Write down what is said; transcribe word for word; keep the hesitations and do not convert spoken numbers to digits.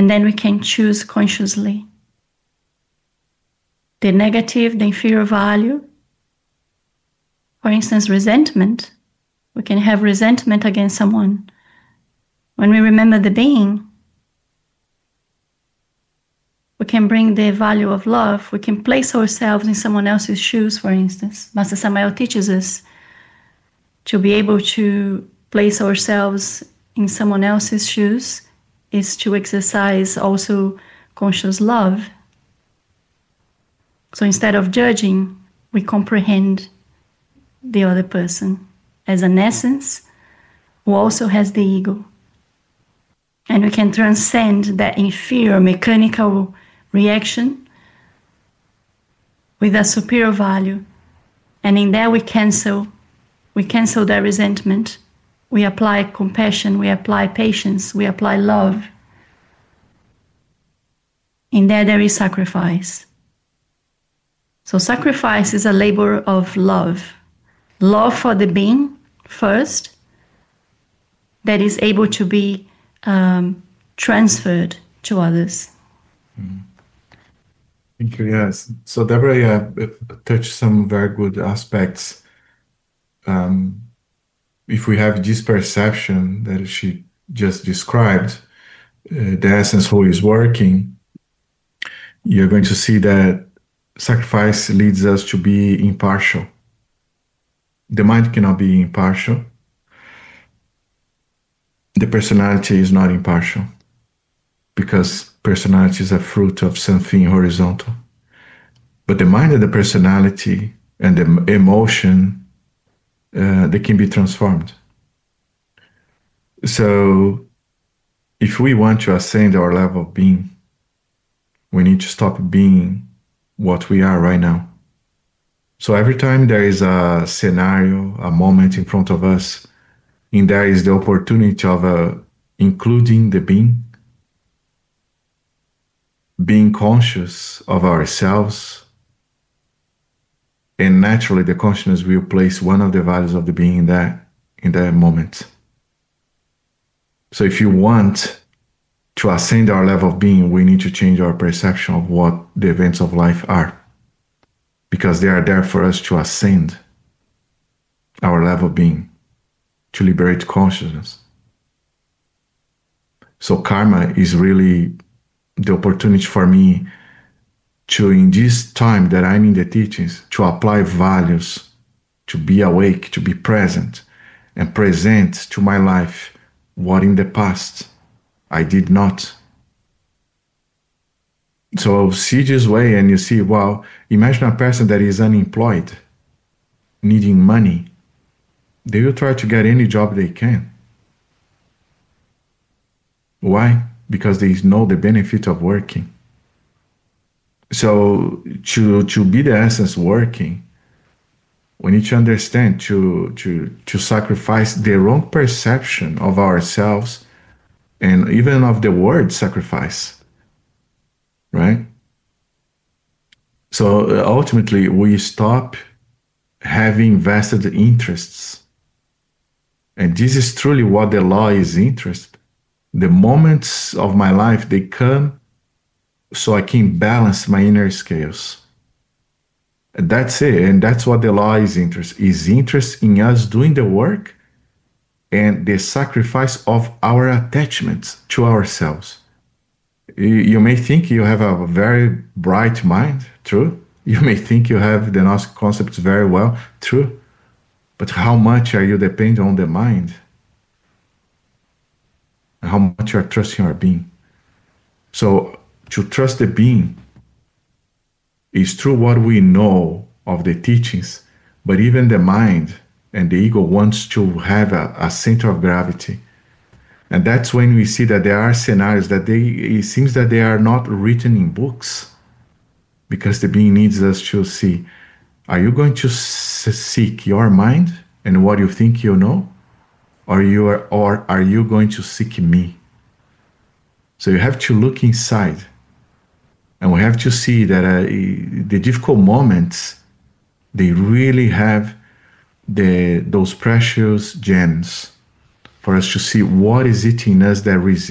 And then we can choose consciously. The negative, the inferior value, for instance, resentment. We can have resentment against someone. When we remember the being, we can bring the value of love. We can place ourselves in someone else's shoes, for instance. Master Samael teaches us to be able to place ourselves in someone else's shoes is to exercise also conscious love. So instead of judging, we comprehend the other person as an essence who also has the ego. And we can transcend that inferior mechanical reaction with a superior value. And in that we cancel, we cancel that resentment. We apply compassion, we apply patience, we apply love. In there there is sacrifice. So sacrifice is a labor of love. Love for the being first, that is able to be um, transferred to others. Mm. Thank you, yes. So Deborah, yeah, touched some very good aspects. Um, if we have this perception that she just described, uh, the essence who is working, you're going to see that sacrifice leads us to be impartial. The mind cannot be impartial. The personality is not impartial because personality is a fruit of something horizontal. But the mind and the personality and the emotion, uh, they can be transformed. So if we want to ascend our level of being, we need to stop being what we are right now. So every time there is a scenario, a moment in front of us, and there is the opportunity of uh, including the being, being conscious of ourselves, and naturally the consciousness will place one of the values of the being in that, in that moment. So if you want to ascend our level of being, we need to change our perception of what the events of life are, because they are there for us to ascend our level of being, to liberate consciousness. So karma is really the opportunity for me to, in this time that I'm in the teachings, to apply values, to be awake, to be present, and present to my life what in the past I did not. So see this way and you see, wow, imagine a person that is unemployed, needing money. They will try to get any job they can. Why? Because they know the benefit of working. So to, to be the essence working, we need to understand to, to, to sacrifice the wrong perception of ourselves and even of the word sacrifice, right? So ultimately, we stop having vested interests. And this is truly what the law is interest. The moments of my life, they come so I can balance my inner scales. That's it. And that's what the law is interest, is interest in us doing the work and the sacrifice of our attachments to ourselves. You may think you have a very bright mind, true. You may think you have the Gnostic concepts very well, true. But how much are you dependent on the mind? How much you are trusting your being? So to trust the being is through what we know of the teachings, but even the mind and the ego wants to have a, a center of gravity. And that's when we see that there are scenarios that they, it seems that they are not written in books, because the being needs us to see, are you going to seek your mind and what you think you know? Or, you are, or are you going to seek me? So you have to look inside. And we have to see that uh, the difficult moments, they really have the those precious gems for us to see what is it in us that resists.